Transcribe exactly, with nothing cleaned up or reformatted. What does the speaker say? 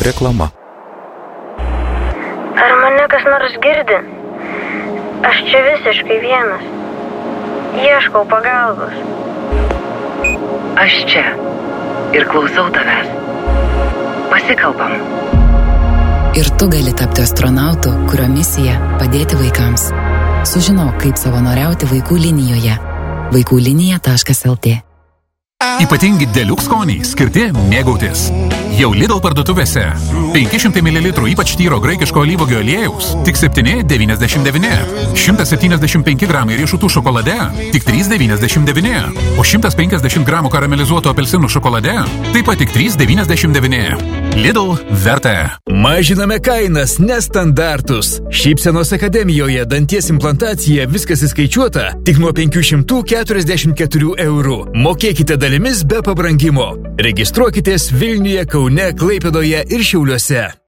Reklama. Ar mane kas nors girdi? Aš čia visiškai vienas. Ieškau pagalbos. Aš čia ir klausau tavęs. Pasikalbam. Ir tu gali tapti astronautu, kurio misija padėti vaikams. Sužinok, kaip savanoriauti vaikų linijoje. vaikų linija taškas el tė. Ypatingi Deluxe skoniai skirti mėgautis. Jau Lidl parduotuvėse. penki šimtai mililitrų ypač tyro graikiško alyvuogių aliejaus tik septyni devyniasdešimt devyni. šimtas septyniasdešimt penki gramai riešutų šokolade tik trys devyniasdešimt devyni. O šimtas penkiasdešimt gramų karamelizuotų apelsinų šokolade taip pat tik trys devyniasdešimt devyni. Lidl verta. Mažiname kainas, nestandartus. Šypsenos akademijoje danties implantacija viskas įskaičiuota tik nuo penkių šimtų keturiasdešimt keturių eurų. Mokėkite dalimis be pabrangimo. Registruokitės Vilniuje, Kaune, Klaipėdoje ir Šiauliuose.